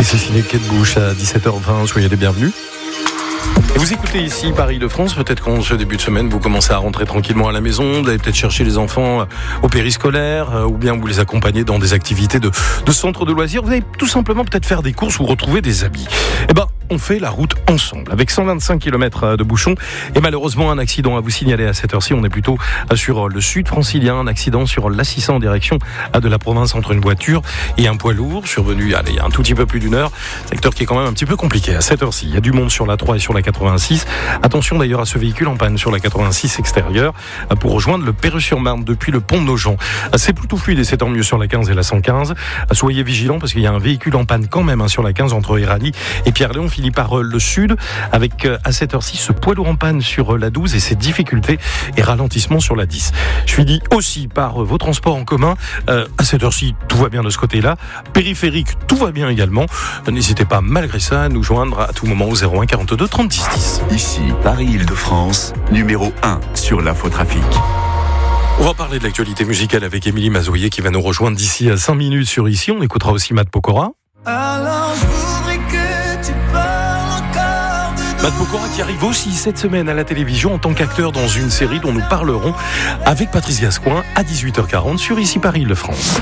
C'est signé Kate Bush à 17h20, soyez les bienvenus. Et vous écoutez ici Paris-de-France, peut-être qu'en ce début de semaine, vous commencez à rentrer tranquillement à la maison, vous allez peut-être chercher les enfants au périscolaire, ou bien vous les accompagnez dans des activités de centre de loisirs, vous allez tout simplement peut-être faire des courses ou retrouver des habits. Eh ben, on fait la route ensemble, avec 125 km de bouchons, et malheureusement un accident à vous signaler à cette heure-ci. On est plutôt sur le sud francilien, un accident sur l'A600 en direction de la province entre une voiture et un poids lourd, survenu il y a un tout petit peu plus d'une heure, secteur qui est quand même un petit peu compliqué à cette heure-ci. Il y a du monde sur la 3 et sur la 86. Attention d'ailleurs à ce véhicule en panne sur la 86 extérieure pour rejoindre le Perreux-sur-Marne depuis le pont de Nogent. C'est plutôt fluide et c'est tant mieux sur la 15 et la 115. Soyez vigilants parce qu'il y a un véhicule en panne quand même sur la 15 entre Éragny et Pierre-Léon. Finit par le sud avec à cette heure-ci ce poids lourd en panne sur la 12 et ses difficultés et ralentissements sur la 10. Je suis dit aussi par vos transports en commun. À cette heure-ci, tout va bien de ce côté-là. Périphérique, tout va bien également. N'hésitez pas malgré ça à nous joindre à tout moment au 01 42 36 10. Ici, Paris-Île-de-France, numéro 1 sur l'infotrafic. On va parler de l'actualité musicale avec Émilie Mazoyer qui va nous rejoindre d'ici à 5 minutes sur Ici. On écoutera aussi Matt Pokora. Alors je voudrais que tu parles encore de... Matt Pokora qui arrive aussi cette semaine à la télévision en tant qu'acteur dans une série dont nous parlerons avec Patrice Gascoin à 18h40 sur Ici Paris-Île-de-France.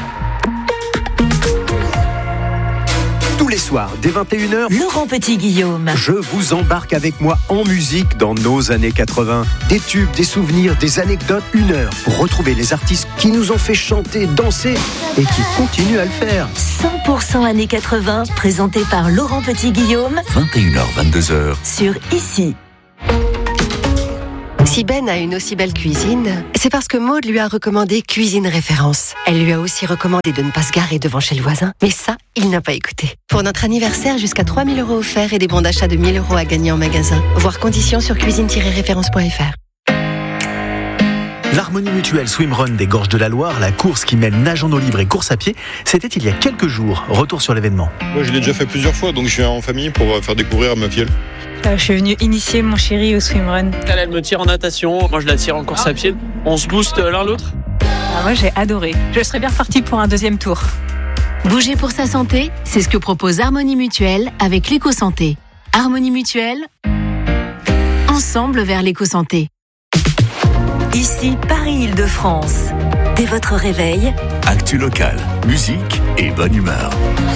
Tous les soirs, dès 21h, Laurent Petit-Guillaume. je vous embarque avec moi en musique dans nos années 80. Des tubes, des souvenirs, des anecdotes, 1 heure pour retrouver les artistes qui nous ont fait chanter, danser et qui continuent à le faire. 100% années 80, présenté par Laurent Petit-Guillaume 21h, 22h. sur Ici. Si Ben a une aussi belle cuisine, c'est parce que Maud lui a recommandé Cuisine Référence. Elle lui a aussi recommandé de ne pas se garer devant chez le voisin. Mais ça, il n'a pas écouté. Pour notre anniversaire, jusqu'à 3 000 € offerts et des bons d'achat de 1 000 € à gagner en magasin. Voir conditions sur cuisine-référence.fr. L'Harmonie Mutuelle Swimrun des Gorges de la Loire, la course qui mêle nage en eau libre et course à pied, c'était il y a quelques jours. Retour sur l'événement. Moi, je l'ai déjà fait plusieurs fois, donc je viens en famille pour faire découvrir à ma fille. Je suis venue initier mon chéri au swimrun. Elle me tire en natation, moi je la tire en course à pied. On se booste l'un l'autre. Moi j'ai adoré. Je serais bien repartie pour un deuxième tour. Bouger pour sa santé, c'est ce que propose Harmonie Mutuelle avec l'éco-santé. Harmonie Mutuelle, ensemble vers l'éco-santé. Ici Paris-Île-de-France. Dès votre réveil, Actu locale, musique et bonne humeur.